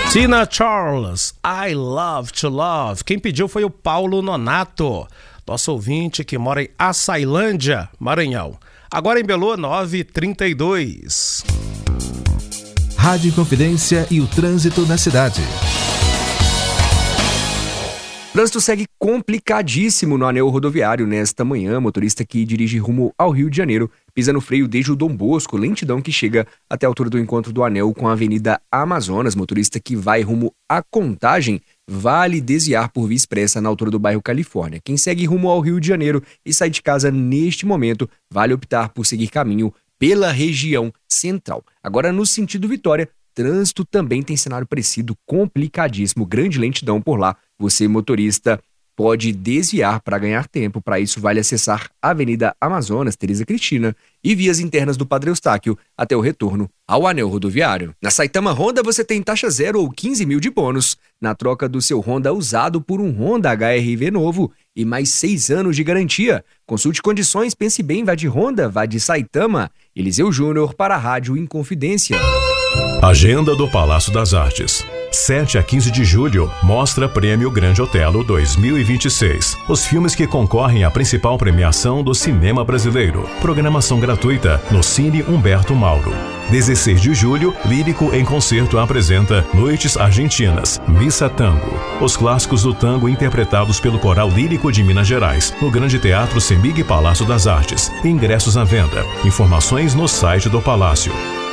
Tina Charles, I Love to Love. Quem pediu foi o Paulo Nonato, nosso ouvinte que mora em Açailândia, Maranhão. Agora em Belô, 9h32. Rádio Inconfidência e o trânsito na cidade. O trânsito segue complicadíssimo no anel rodoviário nesta manhã. Motorista que dirige rumo ao Rio de Janeiro pisa no freio desde o Dom Bosco, lentidão que chega até a altura do encontro do anel com a Avenida Amazonas. Motorista que vai rumo à Contagem vale desviar por via expressa na altura do bairro Califórnia. Quem segue rumo ao Rio de Janeiro e sai de casa neste momento vale optar por seguir caminho pela região central. Agora, no sentido Vitória, trânsito também tem cenário parecido, complicadíssimo, grande lentidão por lá. Você, motorista, pode desviar para ganhar tempo. Para isso, vale acessar a Avenida Amazonas, Teresa Cristina, e vias internas do Padre Eustáquio até o retorno ao anel rodoviário. Na Saitama Honda, você tem taxa 0 ou 15 mil de bônus na troca do seu Honda usado por um Honda HR-V novo e mais 6 anos de garantia. Consulte condições, pense bem, vá de Honda, vá de Saitama. Eliseu Júnior para a Rádio Inconfidência. Agenda do Palácio das Artes. 7 a 15 de julho, Mostra Prêmio Grande Otelo 2026. Os filmes que concorrem à principal premiação do cinema brasileiro. Programação gratuita no Cine Humberto Mauro. 16 de julho, Lírico em Concerto apresenta Noites Argentinas, Missa Tango. Os clássicos do tango interpretados pelo Coral Lírico de Minas Gerais, no Grande Teatro Semig Palácio das Artes. Ingressos à venda. Informações no site do Palácio.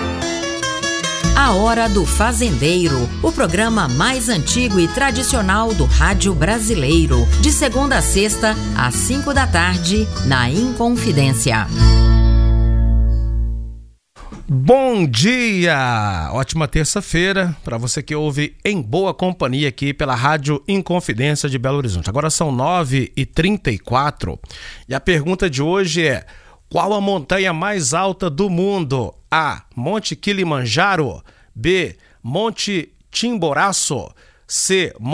A Hora do Fazendeiro, o programa mais antigo e tradicional do rádio brasileiro. De segunda a sexta, às 5 da tarde, na Inconfidência. Bom dia! Ótima terça-feira para você que ouve em boa companhia aqui pela Rádio Inconfidência de Belo Horizonte. Agora são 9h34 e a pergunta de hoje é: qual a montanha mais alta do mundo? A. Monte Kilimanjaro. B. Monte Chimboraço. C.